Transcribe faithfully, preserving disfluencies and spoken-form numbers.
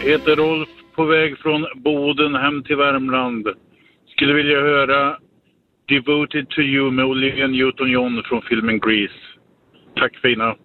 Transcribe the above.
Heter Rolf, på väg från Boden hem till Värmland. Skulle vilja höra Devoted to You med Olivia Newton-John från filmen Grease. Tack fina.